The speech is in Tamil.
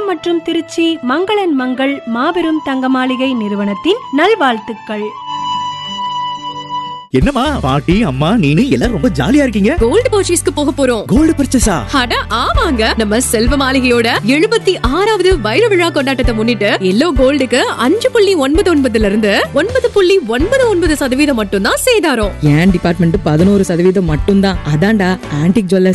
சேலம் மற்றும் திருச்சி மங்களன் மங்கள் மாபெரும் தங்க மாளிகை நிறுவனத்தின் நல்வாழ்த்துக்கள். என்னம்மா பாட்டி அம்மா நீனு எல்லாரும் ரொம்ப ஜாலியா இருக்கீங்க? கோல்டு பர்ச்சேஸ்க்கு போக போறோம். கோல்டு பர்ச்சேஸா? அட ஆமாங்க, நம்ம செல்வ மாளிகையோட 76வது வைர விழா கொண்டாட்டத்தை முன்னிட்டு எல்லோ கோல்டுக்கு 5.99 இருந்து 9.99% மட்டும் தான் சேதாரம். என் டிபார்ட்மெண்ட் 11% மட்டும் தான். அதான்டா ஆன்டிக் ஜுவல்லர்ஸ்